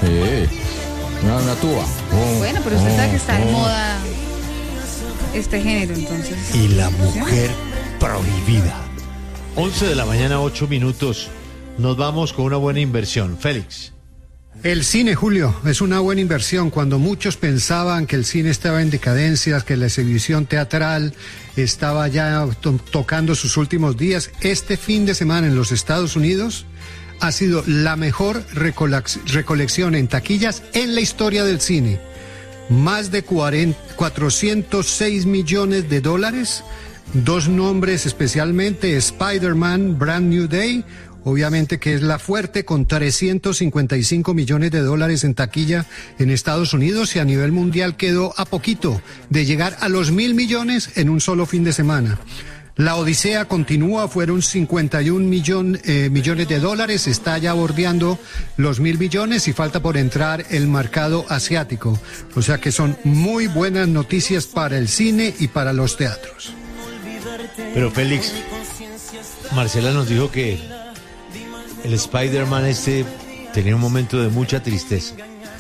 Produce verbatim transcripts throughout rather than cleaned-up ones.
Sí. Una, una tuba. Oh, bueno, pero usted oh, sabe que está oh. de moda este género, entonces. Y la mujer prohibida. once de la mañana, ocho minutos. Nos vamos con una buena inversión. Félix. El cine, Julio, es una buena inversión. Cuando muchos pensaban que el cine estaba en decadencias, que la exhibición teatral estaba ya to- tocando sus últimos días, este fin de semana en los Estados Unidos ha sido la mejor recolex- recolección en taquillas en la historia del cine. Más de cuarenta, cuatrocientos seis millones de dólares, dos nombres especialmente, Spider-Man, Brand New Day, obviamente que es la fuerte, con trescientos cincuenta y cinco millones de dólares en taquilla en Estados Unidos, y a nivel mundial quedó a poquito de llegar a los mil millones en un solo fin de semana. La Odisea continúa, fueron cincuenta y un millón, eh, millones de dólares, está ya bordeando los mil millones y falta por entrar el mercado asiático. O sea que son muy buenas noticias para el cine y para los teatros. Pero Félix, Marcela nos dijo que el Spider-Man este tenía un momento de mucha tristeza.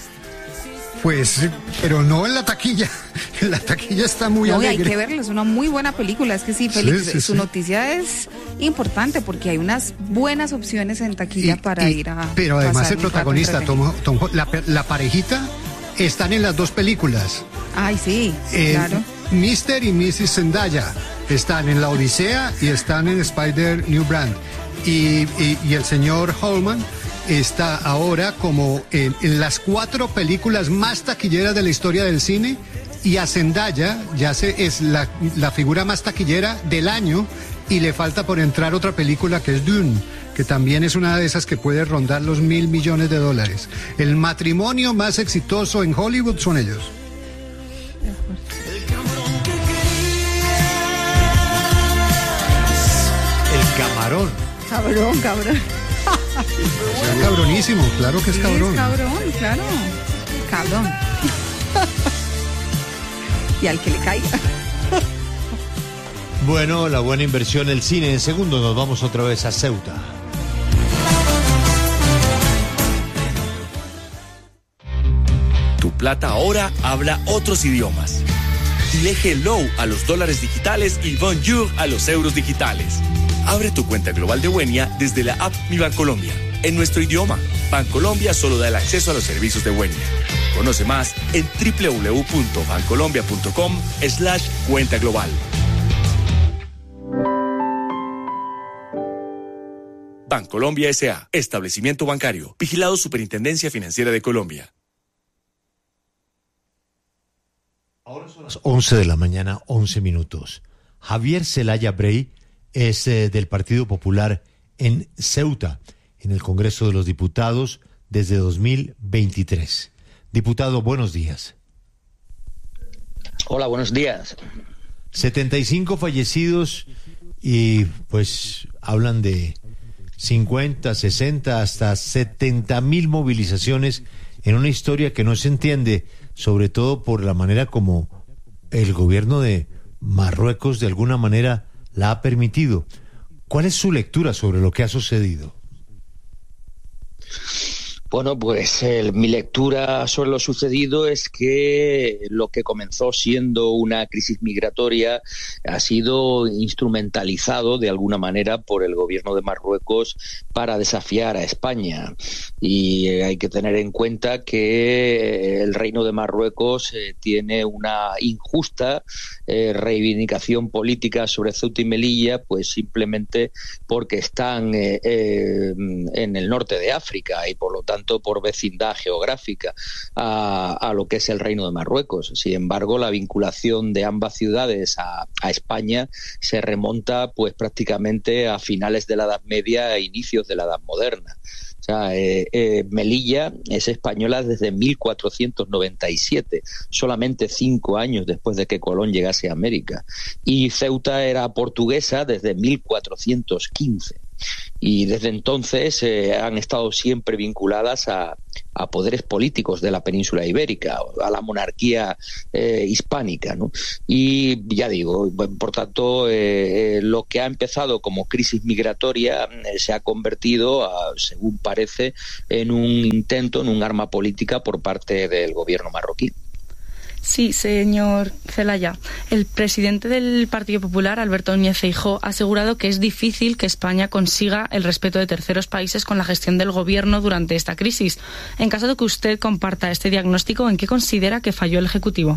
Pues, pero no en la taquilla. En la taquilla está muy no, alegre. hay que verlo, es una muy buena película. Es que sí, Félix, Sí, sí, su sí. noticia es importante porque hay unas buenas opciones en taquilla Y- para y- ir a. Pero además pasar el un rato protagonista, entretenido. Tom, Tom- la, la parejita, están en las dos películas. Ay, sí, Eh, claro. mister y missus Zendaya están en La Odisea y están en Spider New Brand. Y, y, y el señor Holman está ahora como en, en las cuatro películas más taquilleras de la historia del cine, y a Zendaya ya se, es la, la figura más taquillera del año, y le falta por entrar otra película que es Dune, que también es una de esas que puede rondar los mil millones de dólares. El matrimonio más exitoso en Hollywood son ellos. El camarón. Cabrón, cabrón. Es cabronísimo, claro que es Sí, cabrón. es cabrón, claro. Cabrón. Y al que le caiga. Bueno, la buena inversión, el cine. En segundo nos vamos otra vez a Ceuta. Tu plata ahora habla otros idiomas. Dile hello a los dólares digitales y bonjour a los euros digitales. Abre tu cuenta global de Buenia desde la app Mi Bancolombia. En nuestro idioma, Bancolombia solo da el acceso a los servicios de Buenia. Conoce más en www.bancolombia.com slash cuenta global. Bancolombia S A. Establecimiento bancario. Vigilado Superintendencia Financiera de Colombia. Ahora son las once de la mañana, once minutos. Javier Zelaya Brey es eh, del Partido Popular en Ceuta, en el Congreso de los Diputados, desde dos mil veintitrés. Diputado, buenos días. Hola, buenos días. setenta y cinco fallecidos y pues hablan de cincuenta, sesenta, hasta setenta mil movilizaciones en una historia que no se entiende, sobre todo por la manera como el gobierno de Marruecos de alguna manera la ha permitido. ¿Cuál es su lectura sobre lo que ha sucedido? Bueno, pues eh, mi lectura sobre lo sucedido es que lo que comenzó siendo una crisis migratoria ha sido instrumentalizado de alguna manera por el gobierno de Marruecos para desafiar a España. Y eh, hay que tener en cuenta que el Reino de Marruecos eh, tiene una injusta eh, reivindicación política sobre Ceuta y Melilla, pues simplemente porque están eh, eh, en el norte de África y por lo tanto por vecindad geográfica a, a lo que es el Reino de Marruecos. Sin embargo, la vinculación de ambas ciudades a, a España se remonta pues prácticamente a finales de la Edad Media e inicios de la Edad Moderna. O sea, eh, eh, Melilla es española desde mil cuatrocientos noventa y siete, solamente cinco años después de que Colón llegase a América. Y Ceuta era portuguesa desde mil cuatrocientos quince. Y desde entonces eh, han estado siempre vinculadas a, a poderes políticos de la península ibérica, a la monarquía eh, hispánica, ¿no? Y ya digo, por tanto, eh, lo que ha empezado como crisis migratoria eh, se ha convertido, a, según parece, en un intento, en un arma política por parte del gobierno marroquí. Sí, señor Zelaya. El presidente del Partido Popular, Alberto Núñez Feijóo, ha asegurado que es difícil que España consiga el respeto de terceros países con la gestión del gobierno durante esta crisis. En caso de que usted comparta este diagnóstico, ¿en qué considera que falló el Ejecutivo?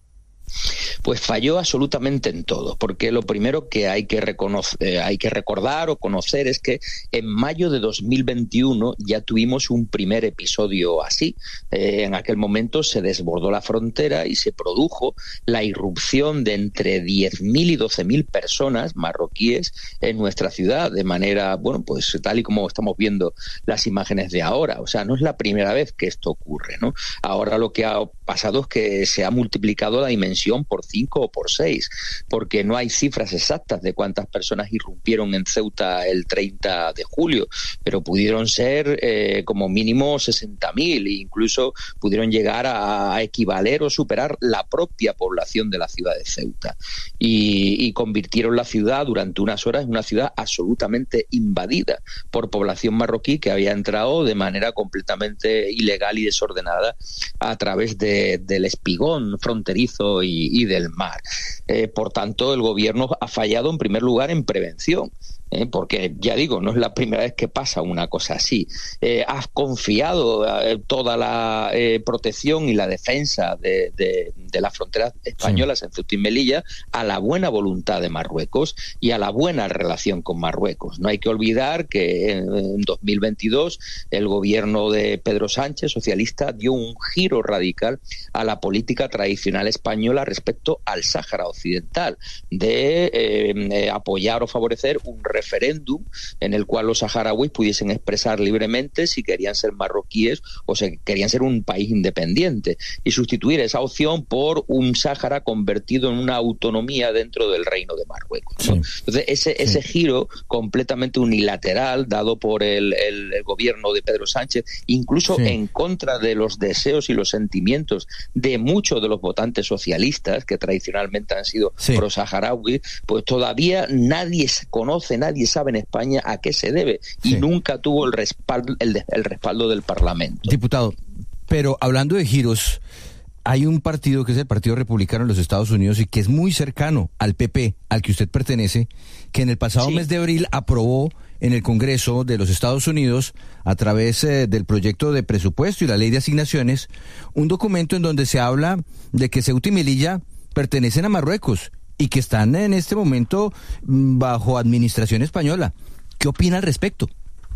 Pues falló absolutamente en todo, porque lo primero que hay que reconocer, eh, hay que recordar o conocer es que en mayo de dos mil veintiuno ya tuvimos un primer episodio así. Eh, en aquel momento se desbordó la frontera y se produjo la irrupción de entre diez mil y doce mil personas marroquíes en nuestra ciudad, de manera, bueno, pues tal y como estamos viendo las imágenes de ahora. O sea, no es la primera vez que esto ocurre, ¿no? Ahora lo que ha pasado es que se ha multiplicado la dimensión por cinco o por seis, porque no hay cifras exactas de cuántas personas irrumpieron en Ceuta el treinta de julio, pero pudieron ser eh, como mínimo sesenta mil e incluso pudieron llegar a, a equivaler o superar la propia población de la ciudad de Ceuta y, y convirtieron la ciudad durante unas horas en una ciudad absolutamente invadida por población marroquí que había entrado de manera completamente ilegal y desordenada a través de, del espigón fronterizo y, y del mar. Eh, por tanto, el gobierno ha fallado en primer lugar en prevención. Eh, porque ya digo, no es la primera vez que pasa una cosa así. Eh, has confiado eh, toda la eh, protección y la defensa de, de, de las fronteras españolas sí. en Ceuta y Melilla a la buena voluntad de Marruecos y a la buena relación con Marruecos. No hay que olvidar que en, en dos mil veintidós el gobierno de Pedro Sánchez, socialista, dio un giro radical a la política tradicional española respecto al Sáhara Occidental, de eh, eh, apoyar o favorecer un referéndum en el cual los saharauis pudiesen expresar libremente si querían ser marroquíes o si querían ser un país independiente y sustituir esa opción por un Sáhara convertido en una autonomía dentro del reino de Marruecos, ¿no? Sí. Entonces ese, sí. ese giro completamente unilateral dado por el, el, el gobierno de Pedro Sánchez, incluso sí. en contra de los deseos y los sentimientos de muchos de los votantes socialistas que tradicionalmente han sido sí. pro-saharauis, pues todavía nadie conoce, nadie Nadie sabe en España a qué se debe y sí. nunca tuvo el respaldo, el, el respaldo del Parlamento. Diputado, pero hablando de giros, hay un partido que es el Partido Republicano en los Estados Unidos y que es muy cercano al P P, al que usted pertenece, que en el pasado sí. mes de abril aprobó en el Congreso de los Estados Unidos, a través eh, del proyecto de presupuesto y la ley de asignaciones, un documento en donde se habla de que Ceuta y Melilla pertenecen a Marruecos y que están en este momento bajo administración española. ¿Qué opina al respecto?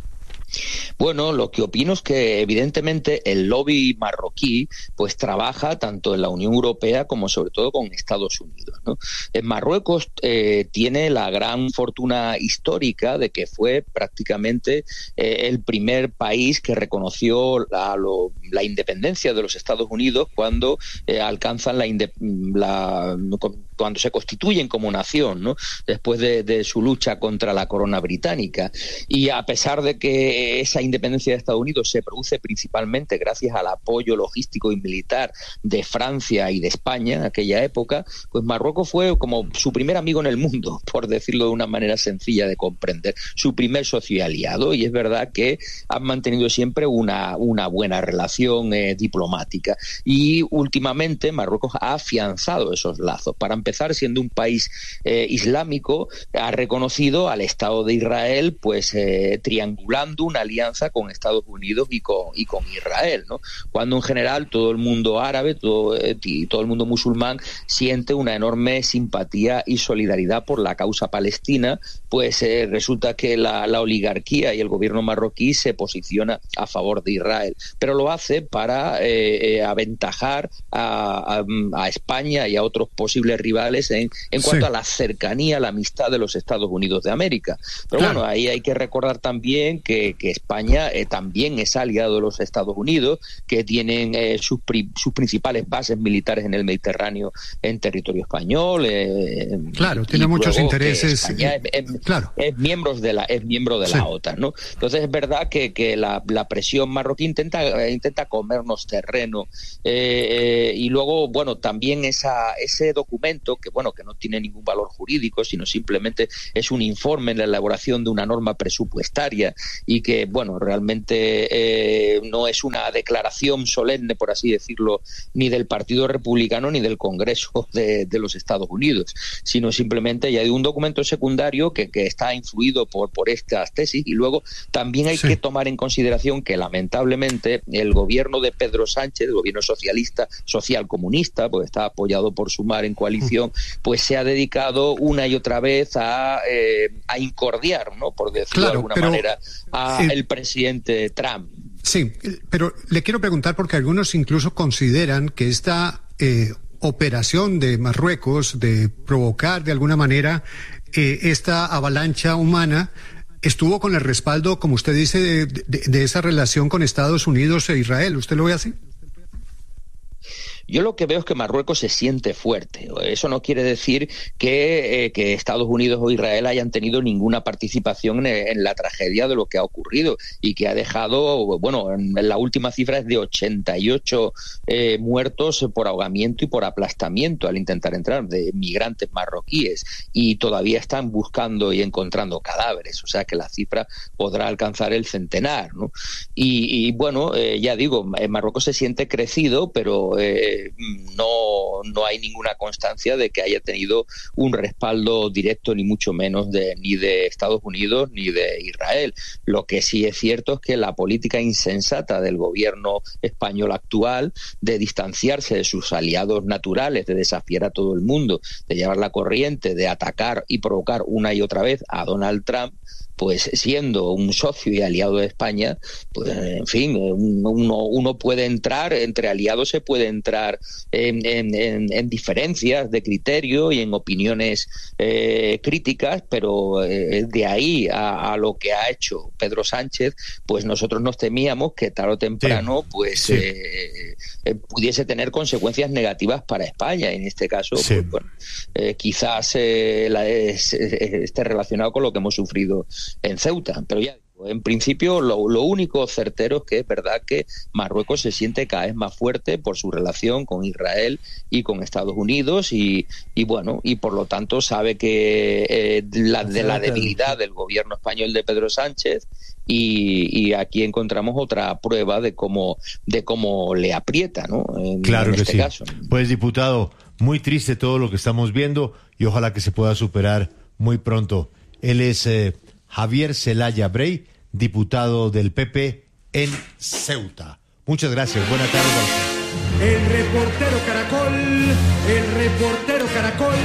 Bueno, lo que opino es que evidentemente el lobby marroquí pues trabaja tanto en la Unión Europea como sobre todo con Estados Unidos, ¿no? En Marruecos eh, tiene la gran fortuna histórica de que fue prácticamente eh, el primer país que reconoció la, lo, la independencia de los Estados Unidos cuando eh, alcanzan la, inde, la cuando se constituyen como nación, ¿no? Después de, de su lucha contra la corona británica. Y a pesar de que esa independencia de Estados Unidos se produce principalmente gracias al apoyo logístico y militar de Francia y de España en aquella época, pues Marruecos fue como su primer amigo en el mundo, por decirlo de una manera sencilla de comprender, su primer socio y aliado, y es verdad que han mantenido siempre una, una buena relación eh, diplomática. Y últimamente Marruecos ha afianzado esos lazos. Para empezar, siendo un país eh, islámico, ha reconocido al Estado de Israel, pues eh, triangulando una alianza con Estados Unidos y con, y con Israel, ¿no? Cuando en general todo el mundo árabe todo, eh, y todo el mundo musulmán siente una enorme simpatía y solidaridad por la causa palestina, pues eh, resulta que la, la oligarquía y el gobierno marroquí se posiciona a favor de Israel, pero lo hace para eh, eh, aventajar a, a, a España y a otros posibles rivales en, en cuanto sí. a la cercanía, la amistad de los Estados Unidos de América. Pero claro. bueno, ahí hay que recordar también que, que España eh, también es aliado de los Estados Unidos, que tienen eh, sus, pri, sus principales bases militares en el Mediterráneo en territorio español. Eh, claro, y, tiene y muchos intereses. España es, es, claro. es, miembros de la, es miembro de sí. la OTAN, ¿no? Entonces es verdad que, que la, la presión marroquí intenta, intenta intenta comernos terreno. Eh, eh, y luego, bueno, también esa, ese documento, que bueno, que no tiene ningún valor jurídico, sino simplemente es un informe en la elaboración de una norma presupuestaria y que, bueno, realmente eh, no es una declaración solemne, por así decirlo, ni del Partido Republicano ni del Congreso de, de los Estados Unidos, sino simplemente ya de un documento secundario que, que está influido por, por estas tesis. Y luego también hay sí. que tomar en consideración que lamentablemente el gobierno de Pedro Sánchez, el gobierno socialista, social comunista, pues está apoyado por Sumar en coalición, pues se ha dedicado una y otra vez a, eh, a incordiar, ¿no?, por decirlo claro, de alguna pero, manera, a eh, el presidente Trump. Sí, pero le quiero preguntar porque algunos incluso consideran que esta eh, operación de Marruecos de provocar de alguna manera eh, esta avalancha humana estuvo con el respaldo, como usted dice, de, de, de esa relación con Estados Unidos e Israel. ¿Usted lo ve así? Yo lo que veo es que Marruecos se siente fuerte. Eso no quiere decir que, eh, que Estados Unidos o Israel hayan tenido ninguna participación en, en la tragedia de lo que ha ocurrido y que ha dejado, bueno, en, en la última cifra es de ochenta y ocho eh, muertos por ahogamiento y por aplastamiento al intentar entrar, de migrantes marroquíes, y todavía están buscando y encontrando cadáveres. O sea que la cifra podrá alcanzar el centenar, ¿no? Y, y bueno, eh, ya digo, Marruecos se siente crecido, pero eh, no, no hay ninguna constancia de que haya tenido un respaldo directo, ni mucho menos de, ni de Estados Unidos ni de Israel. Lo que sí es cierto es que la política insensata del gobierno español actual de distanciarse de sus aliados naturales, de desafiar a todo el mundo, de llevar la corriente, de atacar y provocar una y otra vez a Donald Trump, pues siendo un socio y aliado de España, pues en fin, uno, uno puede entrar, entre aliados se puede entrar en, en, en, en diferencias de criterio y en opiniones eh, críticas, pero eh, de ahí a, a lo que ha hecho Pedro Sánchez, pues nosotros nos temíamos que tarde o temprano sí. pues sí. Eh, eh, pudiese tener consecuencias negativas para España. En este caso, sí. pues, bueno, eh, quizás eh, la, es, esté relacionado con lo que hemos sufrido en Ceuta, pero ya digo, en principio lo, lo único certero es que es verdad que Marruecos se siente cada vez más fuerte por su relación con Israel y con Estados Unidos y, y bueno, y por lo tanto sabe que eh, la, de la debilidad del gobierno español de Pedro Sánchez y, y aquí encontramos otra prueba de cómo de cómo le aprieta, ¿no? En, claro en que este sí. caso. Pues diputado, muy triste todo lo que estamos viendo y ojalá que se pueda superar muy pronto. Él es eh, Javier Zelaya Brey, diputado del P P en Ceuta. Muchas gracias, buena tarde. El reportero Caracol, el reportero Caracol.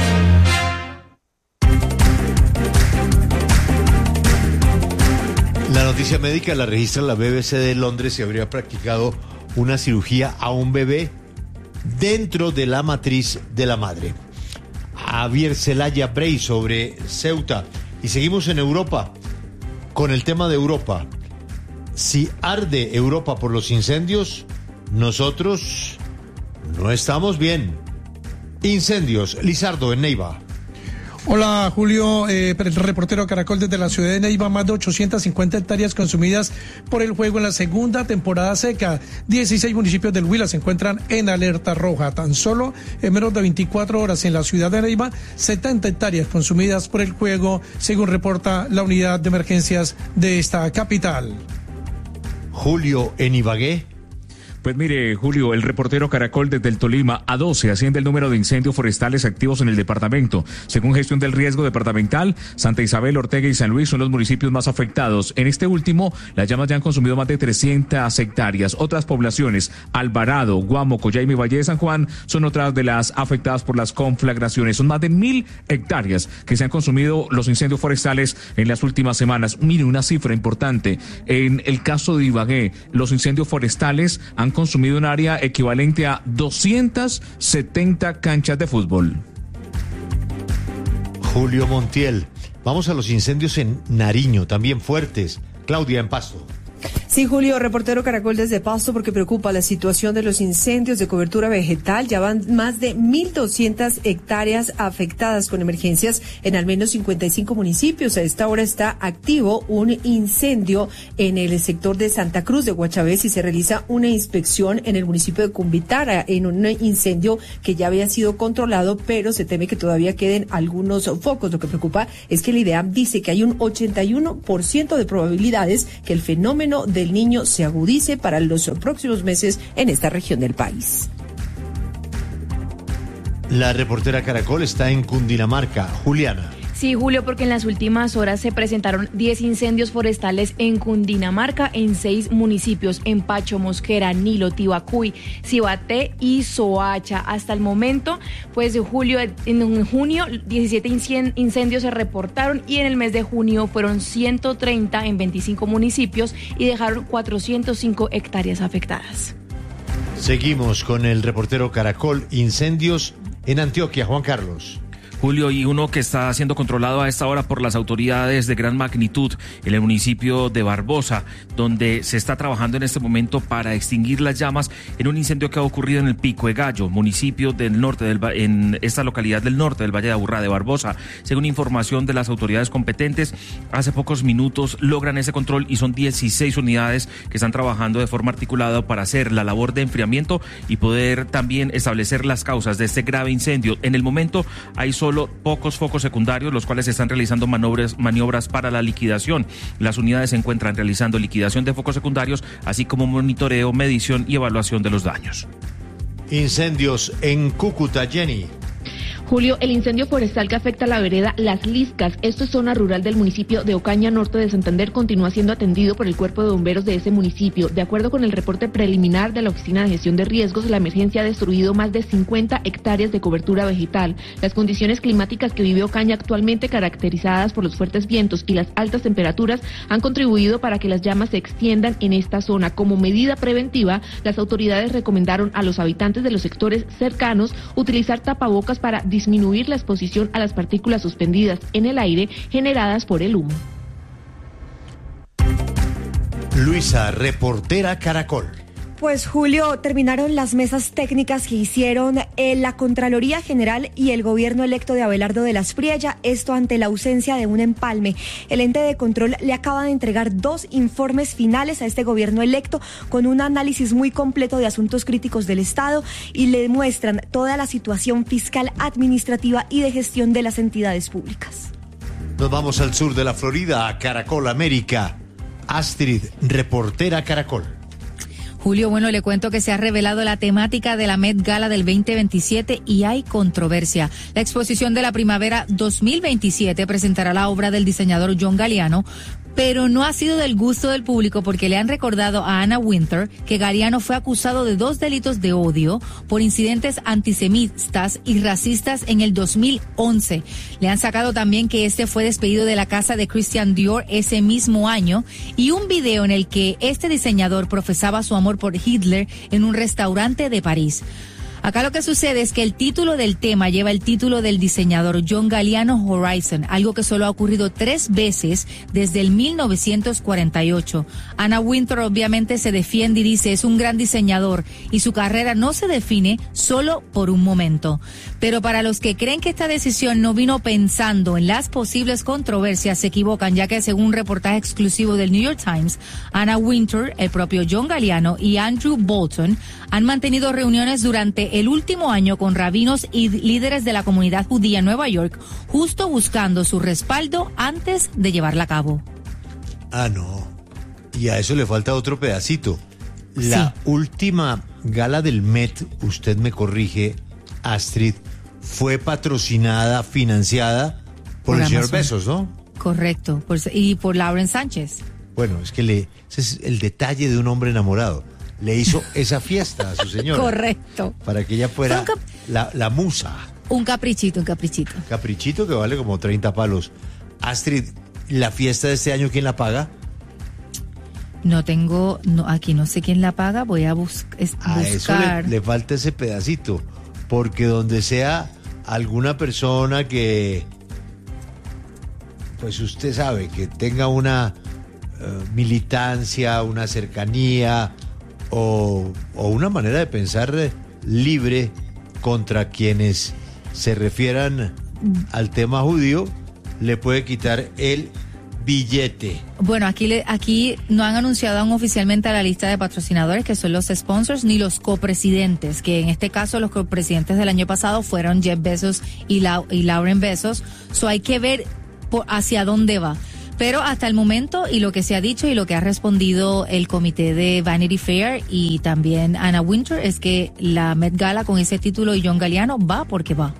La noticia médica la registra la B B C de Londres y habría practicado una cirugía a un bebé dentro de la matriz de la madre. Javier Zelaya Brey sobre Ceuta. Y seguimos en Europa, con el tema de Europa. Si arde Europa por los incendios, nosotros no estamos bien. Incendios, Lizardo en Neiva. Hola Julio, eh, reportero Caracol desde la ciudad de Neiva, más de ochocientas cincuenta hectáreas consumidas por el fuego en la segunda temporada seca. dieciséis municipios del Huila se encuentran en alerta roja. Tan solo en menos de veinticuatro horas en la ciudad de Neiva, setenta hectáreas consumidas por el fuego, según reporta la unidad de emergencias de esta capital. Julio en Ibagué. Pues mire, Julio, el reportero Caracol desde el Tolima, a doce asciende el número de incendios forestales activos en el departamento. Según Gestión del Riesgo Departamental, Santa Isabel, Ortega y San Luis son los municipios más afectados. En este último, las llamas ya han consumido más de trescientas hectáreas. Otras poblaciones, Alvarado, Guamo, Coyaima y Valle de San Juan, son otras de las afectadas por las conflagraciones. Son más de mil hectáreas que se han consumido los incendios forestales en las últimas semanas. Mire, una cifra importante. En el caso de Ibagué, los incendios forestales han consumido un área equivalente a doscientas setenta canchas de fútbol. Julio Montiel. Vamos a los incendios en Nariño, también fuertes. Claudia en Pasto. Sí, Julio, reportero Caracol desde Pasto, porque preocupa la situación de los incendios de cobertura vegetal. Ya van más de mil doscientas hectáreas afectadas con emergencias en al menos cincuenta y cinco municipios. A esta hora está activo un incendio en el sector de Santa Cruz de Guachavés y se realiza una inspección en el municipio de Cumbitara en un incendio que ya había sido controlado, pero se teme que todavía queden algunos focos. Lo que preocupa es que el IDEAM dice que hay un ochenta y uno por ciento de probabilidades que el fenómeno de el niño se agudice para los próximos meses en esta región del país. La reportera Caracol está en Cundinamarca. Juliana. Sí, Julio, porque en las últimas horas se presentaron diez incendios forestales en Cundinamarca, en seis municipios, en Pacho, Mosquera, Nilo, Tibacuy, Cibaté y Soacha. Hasta el momento, pues Julio, en junio, diecisiete incendios se reportaron y en el mes de junio fueron ciento treinta en veinticinco municipios y dejaron cuatrocientas cinco hectáreas afectadas. Seguimos con el reportero Caracol. Incendios en Antioquia, Juan Carlos. Julio, y uno que está siendo controlado a esta hora por las autoridades de gran magnitud en el municipio de Barbosa, donde se está trabajando en este momento para extinguir las llamas en un incendio que ha ocurrido en el Pico de Gallo, municipio del norte del en esta localidad del norte del Valle de Aburrá de Barbosa. Según información de las autoridades competentes, hace pocos minutos logran ese control y son dieciséis unidades que están trabajando de forma articulada para hacer la labor de enfriamiento y poder también establecer las causas de este grave incendio. En el momento hay solo Solo pocos focos secundarios, los cuales están realizando maniobras, maniobras para la liquidación. Las unidades se encuentran realizando liquidación de focos secundarios, así como monitoreo, medición y evaluación de los daños. Incendios en Cúcuta, Jenny. Julio, el incendio forestal que afecta a la vereda Las Liscas, esto es zona rural del municipio de Ocaña, norte de Santander, continúa siendo atendido por el cuerpo de bomberos de ese municipio. De acuerdo con el reporte preliminar de la Oficina de Gestión de Riesgos, la emergencia ha destruido más de cincuenta hectáreas de cobertura vegetal. Las condiciones climáticas que vive Ocaña actualmente, caracterizadas por los fuertes vientos y las altas temperaturas, han contribuido para que las llamas se extiendan en esta zona. Como medida preventiva, las autoridades recomendaron a los habitantes de los sectores cercanos utilizar tapabocas para disminuir disminuir la exposición a las partículas suspendidas en el aire generadas por el humo. Luisa, reportera Caracol. Pues Julio, terminaron las mesas técnicas que hicieron eh, la Contraloría General y el gobierno electo de Abelardo de la Espriella, esto ante la ausencia de un empalme. El ente de control le acaba de entregar dos informes finales a este gobierno electo con un análisis muy completo de asuntos críticos del Estado y le muestran toda la situación fiscal, administrativa y de gestión de las entidades públicas. Nos vamos al sur de la Florida, a Caracol América. Astrid, reportera Caracol. Julio, bueno, le cuento que se ha revelado la temática de la Met Gala del veinte veintisiete y hay controversia. La exposición de la primavera dos mil veintisiete presentará la obra del diseñador John Galliano, pero no ha sido del gusto del público porque le han recordado a Anna Wintour que Galliano fue acusado de dos delitos de odio por incidentes antisemitas y racistas en el dos mil once. Le han sacado también que este fue despedido de la casa de Christian Dior ese mismo año y un video en el que este diseñador profesaba su amor por Hitler en un restaurante de París. Acá lo que sucede es que el título del tema lleva el título del diseñador John Galliano Horizon, algo que solo ha ocurrido tres veces desde el mil novecientos cuarenta y ocho. Anna Wintour obviamente se defiende y dice es un gran diseñador y su carrera no se define solo por un momento. Pero para los que creen que esta decisión no vino pensando en las posibles controversias se equivocan, ya que según un reportaje exclusivo del New York Times, Anna Wintour, el propio John Galliano y Andrew Bolton han mantenido reuniones durante el último año con rabinos y líderes de la comunidad judía en Nueva York, justo buscando su respaldo antes de llevarla a cabo. Ah, no. Y a eso le falta otro pedacito. La sí. última gala del Met, usted me corrige, Astrid, fue patrocinada, financiada por, por el Amazon. Señor Bezos, ¿no? Correcto, por, y por Lauren Sánchez. Bueno, es que le, ese es el detalle de un hombre enamorado. Le hizo esa fiesta a su señora. Correcto. Para que ella fuera cap- la, la musa. Un caprichito, un caprichito. Caprichito que vale como treinta palos. Astrid, ¿la fiesta de este año quién la paga? No tengo, no, aquí no sé quién la paga, voy a bus- es, a buscar. Eso le, le falta ese pedacito, porque donde sea alguna persona que, pues usted sabe, que tenga una uh, militancia, una cercanía o, o una manera de pensar libre contra quienes se refieran al tema judío, le puede quitar el billete. Bueno, aquí le, aquí no han anunciado aún oficialmente a la lista de patrocinadores, que son los sponsors, ni los copresidentes, que en este caso los copresidentes del año pasado fueron Jeff Bezos y, La, y Lauren Bezos. So hay que ver por, hacia dónde va. Pero hasta el momento, y lo que se ha dicho y lo que ha respondido el comité de Vanity Fair y también Anna Wintour, es que la Met Gala con ese título y John Galliano va porque va.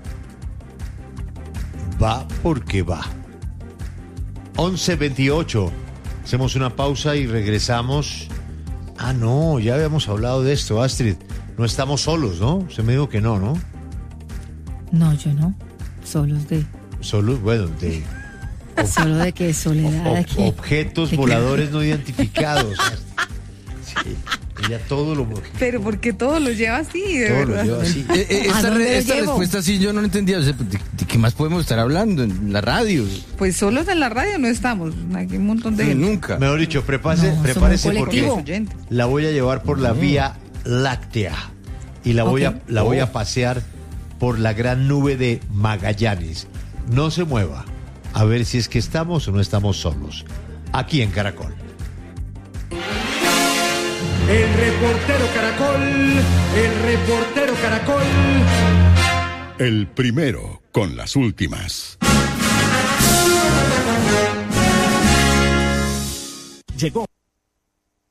Va porque va. once veintiocho. Hacemos una pausa y regresamos. Ah, no, ya habíamos hablado de esto, Astrid. No estamos solos, ¿no? Se me dijo que no, ¿no? No, yo no. Solos de... Solo, bueno, de... Solo de que soledad ob, aquí. Objetos voladores no identificados. Sí, ella todo lo... Pero porque todo lo lleva así, de todo verdad. Lo lleva así. Eh, eh, esta re, esta respuesta sí yo no la entendía. O sea, ¿de, de qué más podemos estar hablando en la radio? Pues solos en la radio no estamos. Hay un montón de sí, gente. Nunca. Mejor dicho, prepárese, no, prepárese porque oyentes. la voy a llevar por la Vía Láctea y la voy okay. a la voy a Oh. pasear por la gran nube de Magallanes. No se mueva. A ver si es que estamos o no estamos solos. Aquí en Caracol. El reportero Caracol, el reportero Caracol. El primero con las últimas. Llegó.